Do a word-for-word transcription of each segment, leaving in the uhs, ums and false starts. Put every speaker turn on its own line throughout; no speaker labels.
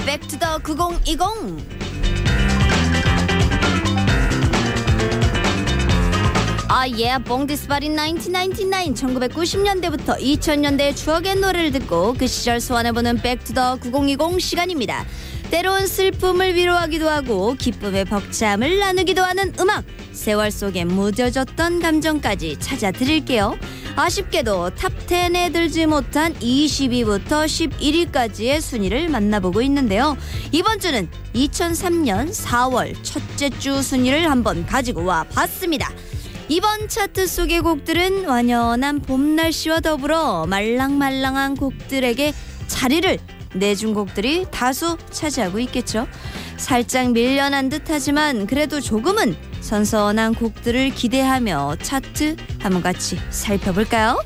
백투더 구천이십. 아, 예, 봉디스바리 천구백구십구 천구백구십 년대부터 이천 년대의 추억의 노래를 듣고 그 시절 소환해보는 백투더 구천이십 시간입니다. 때론 슬픔을 위로하기도 하고 기쁨의 벅참을 나누기도 하는 음악, 세월 속에 묻어졌던 감정까지 찾아드릴게요. 아쉽게도 탑텐에 들지 못한 이십 위부터 십일 위까지의 순위를 만나보고 있는데요. 이번 주는 이천삼 년 사월 첫째 주 순위를 한번 가지고 와봤습니다. 이번 차트 속의 곡들은 완연한 봄 날씨와 더불어 말랑말랑한 곡들에게 자리를 내준 곡들이 다수 차지하고 있겠죠. 살짝 밀려난 듯하지만 그래도 조금은 선선한 곡들을 기대하며 차트 한번 같이 살펴볼까요?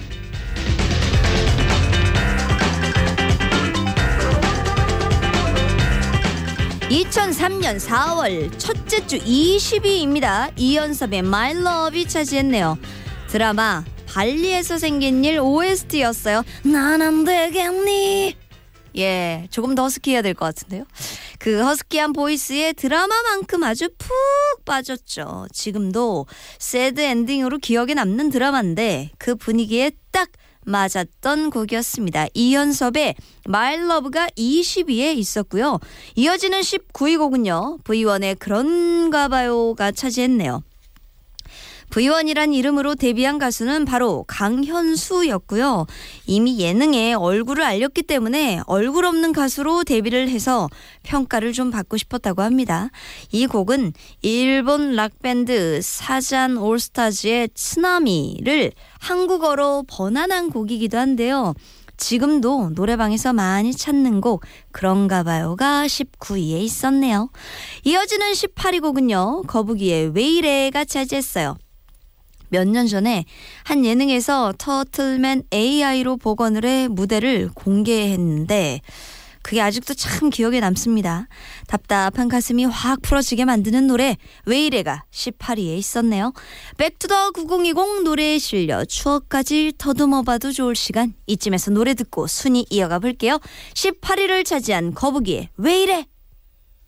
이천삼 년 사월 첫째 주 이십 위입니다. 이연섭의 My Love이 차지했네요. 드라마 발리에서 생긴 일 오에스티였어요. 난 안 되겠니? 예, 조금 더 허스키해야 될 것 같은데요. 그 허스키한 보이스에 드라마만큼 아주 푹 빠졌죠. 지금도 새드 엔딩으로 기억에 남는 드라마인데 그 분위기에 딱 맞았던 곡이었습니다. 이연섭의 My Love가 이십 위에 있었고요. 이어지는 십구 위 곡은요. 브이원의 그런가 봐요가 차지했네요. 브이원이란 이름으로 데뷔한 가수는 바로 강현수였고요. 이미 예능에 얼굴을 알렸기 때문에 얼굴 없는 가수로 데뷔를 해서 평가를 좀 받고 싶었다고 합니다. 이 곡은 일본 락밴드 사잔 올스타즈의 쓰나미를 한국어로 번안한 곡이기도 한데요. 지금도 노래방에서 많이 찾는 곡 그런가 봐요가 십구 위에 있었네요. 이어지는 십팔 위 곡은요. 거북이의 왜 이래가 차지했어요. 몇 년 전에 한 예능에서 터틀맨 에이아이로 복원을 해 무대를 공개했는데 그게 아직도 참 기억에 남습니다. 답답한 가슴이 확 풀어지게 만드는 노래 왜 이래가 십팔 위에 있었네요. 백투더 구천이십 노래에 실려 추억까지 더듬어봐도 좋을 시간, 이쯤에서 노래 듣고 순위 이어가 볼게요. 십팔 위를 차지한 거북이의 왜 이래.